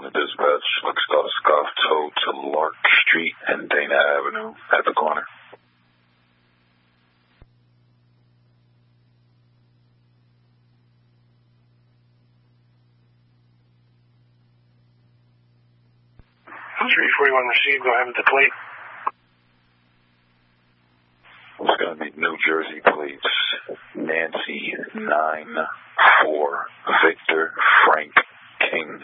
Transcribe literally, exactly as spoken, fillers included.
to dispatch. Looks got a scuff towed to Lark Street and Dana Avenue at the corner. three forty-one received. Go ahead with the plate. It's going to be New Jersey plates. Nancy nine four Victor Frank King.